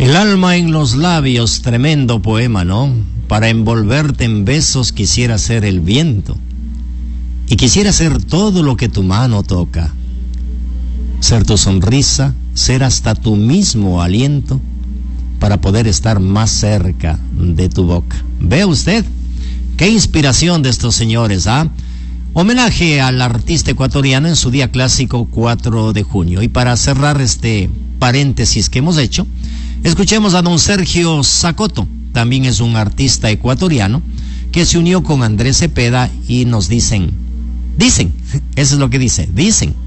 El alma en los labios, tremendo poema, ¿no? Para envolverte en besos quisiera ser el viento, y quisiera ser todo lo que tu mano toca, ser tu sonrisa, ser hasta tu mismo aliento, para poder estar más cerca de tu boca. ¿Ve usted? Qué inspiración de estos señores, ¿ah? Homenaje al artista ecuatoriano en su día clásico 4 de junio. Y para cerrar este paréntesis que hemos hecho, escuchemos a don Sergio Zacoto. También es un artista ecuatoriano que se unió con Andrés Cepeda y nos dicen, eso es lo que dicen,